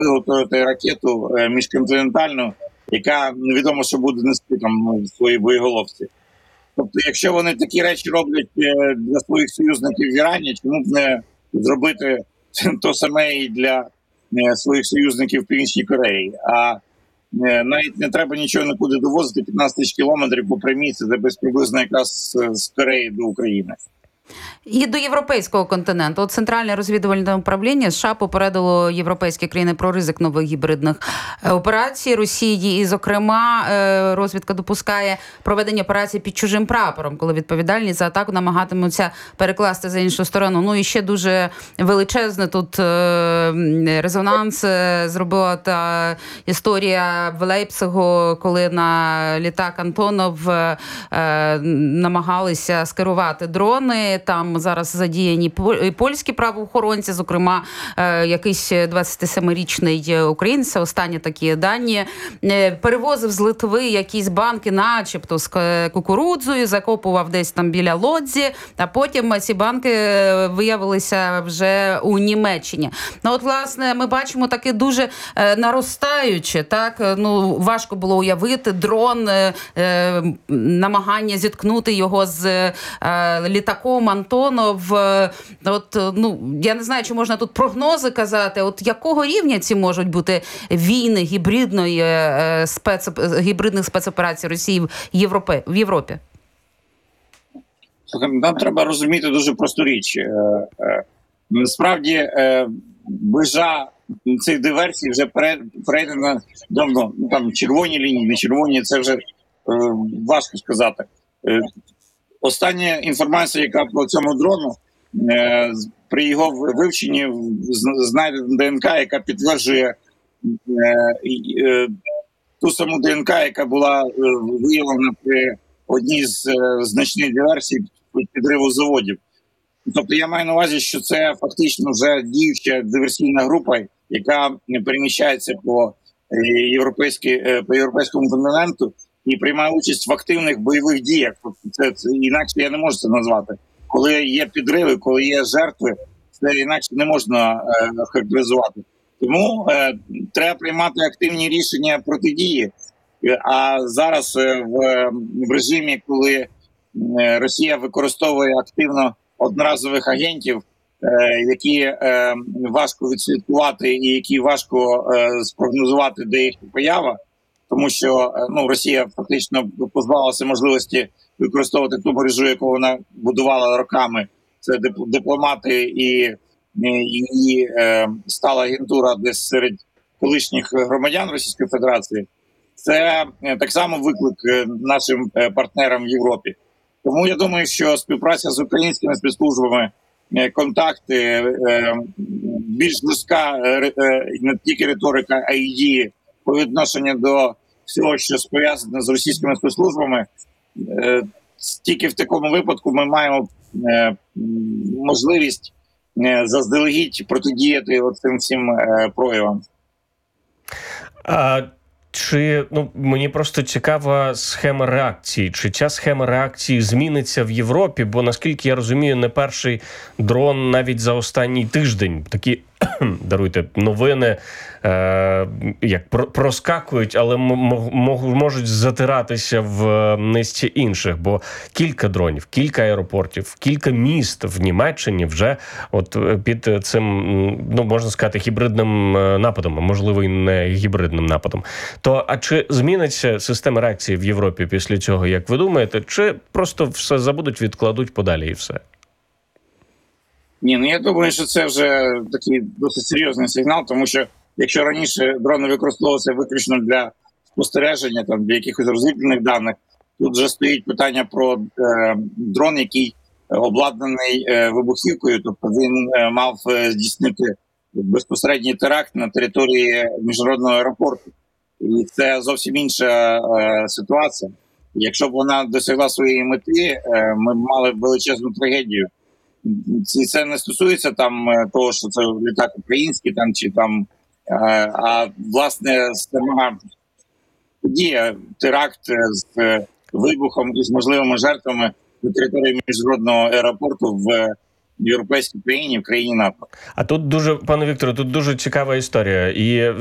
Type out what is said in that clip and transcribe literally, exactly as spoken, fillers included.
виготовити ракету міжконтинентальну, яка невідомо, що буде нести там в своїй боєголовці. Тобто, якщо вони такі речі роблять для своїх союзників в Ірані, чому б не зробити то саме і для своїх союзників в Північній Кореї? А навіть не треба нічого нікуди довозити, п'ятнадцять тисяч кілометрів по прямій, це десь приблизно якраз з Кореї до України. І до європейського континенту. От Центральне розвідувальне управління США попередило європейські країни про ризик нових гібридних операцій Росії. І, зокрема, розвідка допускає проведення операцій під чужим прапором, коли відповідальність за атаку намагатимуться перекласти за іншу сторону. Ну і ще дуже величезний тут резонанс зробила та історія в Лейпцигу, коли на літак Антонов намагалися скерувати дрони. Там зараз задіяні польські правоохоронці, зокрема, якийсь двадцятисемирічний українець, останні такі дані, перевозив з Литви якісь банки, начебто з кукурудзою, закопував десь там біля Лодзі, а потім ці банки виявилися вже у Німеччині. Ну от, власне, ми бачимо таке дуже наростаюче, так, ну, важко було уявити, дрон, намагання зіткнути його з літаком Антонов. От, ну, я не знаю, чи можна тут прогнози казати. От якого рівня ці можуть бути війни гібридної спец... гібридних спецоперацій Росії в Європі? В Європі? Нам треба розуміти дуже просту річ. Насправді, межа цих диверсій вже перейдена давно. Там червоні лінії, не червоні, це вже важко сказати. Остання інформація, яка по цьому дрону, е, при його вивченні знайдена ДНК, яка підтверджує е, е, ту саму ДНК, яка була е, виявлена при одній з е, значних диверсій підриву заводів. Тобто я маю на увазі, що це фактично вже діюча диверсійна група, яка переміщається по, європейській, по європейському континенту і приймає участь в активних бойових діях. Це, це інакше я не можу це назвати. Коли є підриви, коли є жертви, це інакше не можна е, характеризувати. Тому е, треба приймати активні рішення протидії. А зараз е, в, в режимі, коли е, Росія використовує активно одноразових агентів, е, які е, важко відслідкувати і які важко е, спрогнозувати, де їх поява, тому що ну, Росія фактично позбавилася можливості використовувати ту мережу, яку вона будувала роками. Це дипломати і, і, і е, стала агентура десь серед колишніх громадян Російської Федерації. Це е, так само виклик нашим партнерам в Європі. Тому я думаю, що співпраця з українськими спецслужбами, е, контакти, е, більш близька е, не тільки риторика, а й дії по відношенню до всього, що пов'язане з російськими спецслужбами, тільки в такому випадку ми маємо можливість заздалегідь протидіяти цим всім проявам. А чи, ну, мені просто цікава схема реакції. Чи ця схема реакції зміниться в Європі? Бо, наскільки я розумію, не перший дрон навіть за останній тиждень. Такі, даруйте, новини е, як проскакують, але можуть затиратися в низці інших. Бо кілька дронів, кілька аеропортів, кілька міст в Німеччині вже от під цим, ну, можна сказати, гібридним нападом, а можливо і не гібридним нападом. То, а чи зміниться система реакції в Європі після цього, як ви думаєте, чи просто все забудуть, відкладуть подалі і все? Ні, ну я думаю, що це вже такий досить серйозний сигнал, тому що якщо раніше дрони використовувалися виключно для спостереження, там, для якихось розвідувальних даних, тут вже стоїть питання про е, дрон, який обладнаний е, вибухівкою, тобто він е, мав е, здійснити безпосередній теракт на території міжнародного аеропорту. І це зовсім інша е, ситуація. Якщо б вона досягла своєї мети, е, ми б мали величезну трагедію. І це не стосується там того, що це літак український там чи там, е, а власне сама подія, теракт з вибухом і з можливими жертвами на території міжнародного аеропорту в в європейській країні, в країні НАТО. А тут дуже, пане Вікторе, тут дуже цікава історія. І